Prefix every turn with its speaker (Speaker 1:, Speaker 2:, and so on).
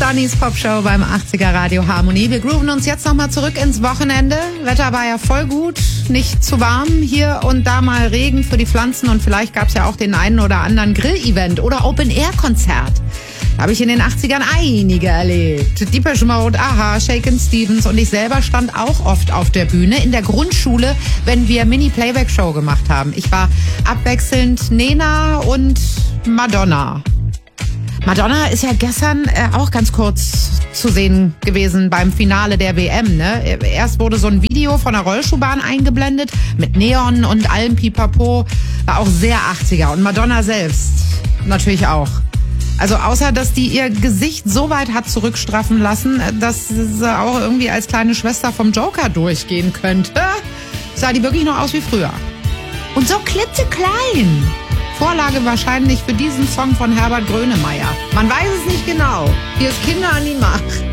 Speaker 1: Sonnys Popshow beim 80er Radio Harmonie. Wir grooven uns jetzt nochmal zurück ins Wochenende. Wetter war ja voll gut, nicht zu warm. Hier und da mal Regen für die Pflanzen und vielleicht gab es ja auch den einen oder anderen Grill-Event oder Open-Air-Konzert. Da habe ich in den 80ern einige erlebt. Depeche Mode, Aha, Shakin' Stevens und ich selber stand auch oft auf der Bühne in der Grundschule, wenn wir Mini-Playback-Show gemacht haben. Ich war abwechselnd Nena und Madonna. Madonna ist ja gestern auch ganz kurz zu sehen gewesen beim Finale der WM. Ne? Erst wurde so ein Video von der Rollschuhbahn eingeblendet mit Neon und allem Pipapo. War auch sehr 80er. Und Madonna selbst natürlich auch. Also außer, dass die ihr Gesicht so weit hat zurückstraffen lassen, dass sie auch irgendwie als kleine Schwester vom Joker durchgehen könnte, sah die wirklich noch aus wie früher. Und so klitzeklein. Vorlage wahrscheinlich für diesen Song von Herbert Grönemeyer. Man weiß es nicht genau. Hier ist Kinder an die Macht.